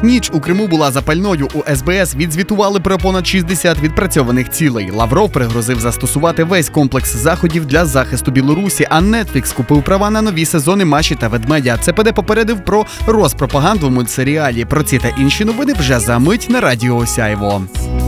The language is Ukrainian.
Ніч у Криму була запальною. У СБС відзвітували про понад 60 відпрацьованих цілей. Лавров пригрозив застосувати весь комплекс заходів для захисту Білорусі, а Netflix купив права на нові сезони «Маші та ведмедя». ЦПД попередив про розпропаганду в мультсеріалі. Про ці та інші новини вже за мить на Радіо Осяєво.